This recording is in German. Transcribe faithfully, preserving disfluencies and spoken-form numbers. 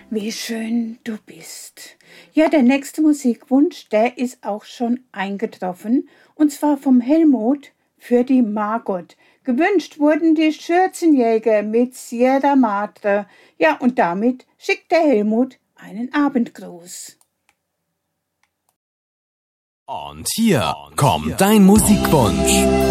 Wie schön du bist. Ja, der nächste Musikwunsch, der ist auch schon eingetroffen. Und zwar vom Helmut für die Margot. Gewünscht wurden die Schürzenjäger mit Sierra Madre. Ja, und damit schickt der Helmut einen Abendgruß. Und hier kommt dein Musikwunsch.